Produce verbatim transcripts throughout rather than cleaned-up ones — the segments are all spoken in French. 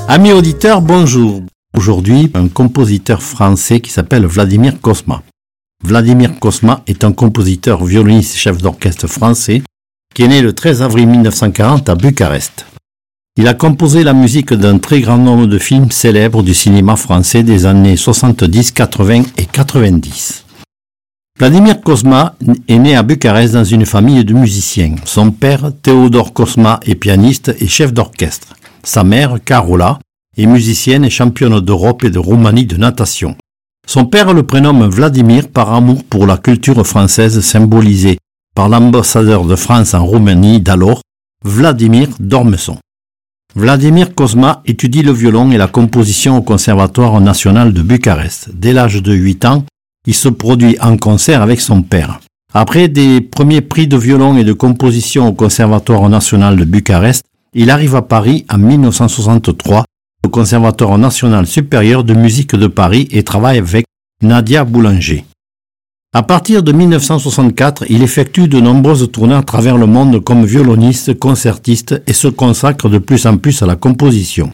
Amis auditeurs, bonjour. Aujourd'hui, un compositeur français qui s'appelle Vladimir Cosma. Vladimir Cosma est un compositeur, violoniste et chef d'orchestre français qui est né le treize avril mille neuf cent quarante à Bucarest. Il a composé la musique d'un très grand nombre de films célèbres du cinéma français des années soixante-dix, quatre-vingts et quatre-vingt-dix. Vladimir Cosma est né à Bucarest dans une famille de musiciens. Son père, Théodore Cosma, est pianiste et chef d'orchestre. Sa mère, Carola, est musicienne et championne d'Europe et de Roumanie de natation. Son père le prénomme Vladimir par amour pour la culture française symbolisée par l'ambassadeur de France en Roumanie d'alors, Vladimir d'Ormesson. Vladimir Cosma étudie le violon et la composition au Conservatoire national de Bucarest. Dès l'âge de huit ans, il se produit en concert avec son père. Après des premiers prix de violon et de composition au Conservatoire national de Bucarest, il arrive à Paris en mille neuf cent soixante-trois au Conservatoire national supérieur de musique de Paris et travaille avec Nadia Boulanger. À partir de mille neuf cent soixante-quatre, il effectue de nombreuses tournées à travers le monde comme violoniste, concertiste et se consacre de plus en plus à la composition.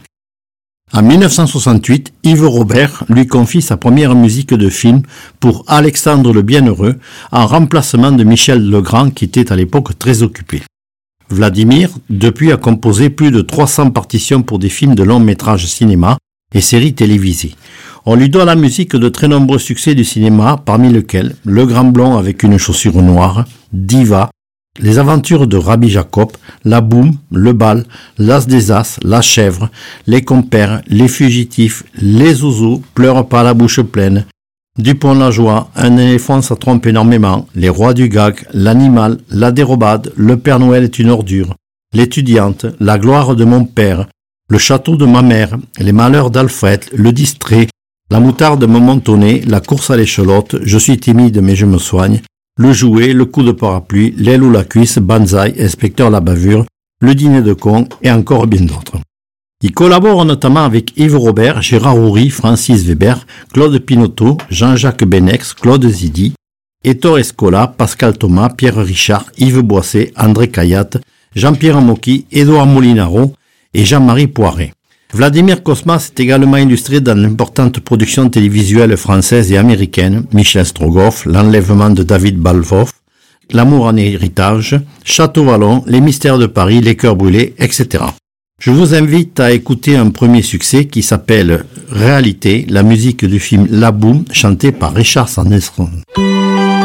En mille neuf cent soixante-huit, Yves Robert lui confie sa première musique de film pour Alexandre le Bienheureux en remplacement de Michel Legrand qui était à l'époque très occupé. Vladimir, depuis, a composé plus de trois cents partitions pour des films de long métrage cinéma et séries télévisées. On lui doit la musique de très nombreux succès du cinéma, parmi lesquels Le Grand Blond avec une chaussure noire, Diva, Les Aventures de Rabbi Jacob, La Boum, Le Bal, L'As des As, La Chèvre, Les Compères, Les Fugitifs, Les Zouzous, Pleure pas la bouche pleine, Dupont-la-Joie, Un éléphant ça trompe énormément, Les Rois du Gag, L'Animal, La Dérobade, Le Père Noël est une ordure, L'étudiante, La gloire de mon père, Le château de ma mère, Les malheurs d'Alfred, Le distrait, La moutarde me montonnait, La course à l'échelote, Je suis timide mais je me soigne, Le jouet, Le coup de parapluie, L'aile ou la cuisse, Banzai, Inspecteur la bavure, Le dîner de con et encore bien d'autres. Il collabore notamment avec Yves Robert, Gérard Houry, Francis Weber, Claude Pinoteau, Jean-Jacques Benex, Claude Zidi, Ettore Scola, Pascal Thomas, Pierre Richard, Yves Boisset, André Cayatte, Jean-Pierre Mocky, Édouard Molinaro et Jean-Marie Poiret. Vladimir Cosma s'est également illustré dans l'importante production télévisuelle française et américaine, Michel Strogoff, L'enlèvement de David Balvoff, L'amour en héritage, Château Vallon, Les mystères de Paris, Les cœurs brûlés, et cetera. Je vous invite à écouter un premier succès qui s'appelle Réalité, la musique du film La Boum, chantée par Richard Sanders.